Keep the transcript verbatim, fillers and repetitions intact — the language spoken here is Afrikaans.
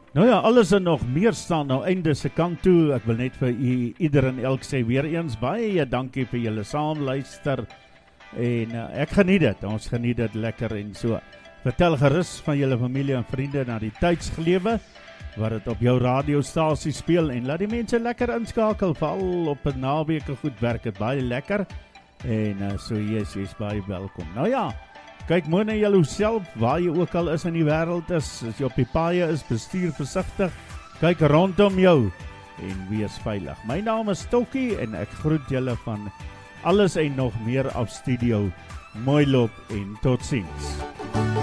Nou ja, alles en nog meer staan nou einde se kant toe. Ek wil net vir u ieder en elk sê weer eens baie dankie vir julle saamluister. En uh, ek geniet dit, ons geniet dit lekker en so. Vertel gerus van julle familie en vriende na die tydsgelewe wat dit op jou radiostasie speel en laat die mense lekker inskakel, veral op 'n naweke goed werk het baie lekker. En uh, so yes, jy is baie welkom. Nou ja, kyk mooi na julle self, waar jy ook al is in die wêreld is, as jy op die paaie is, bestuur versigtig, kyk rondom jou en wees veilig. My naam is Tokkie en ek groet julle van alles en nog meer af studio. Mooi loop en totsiens.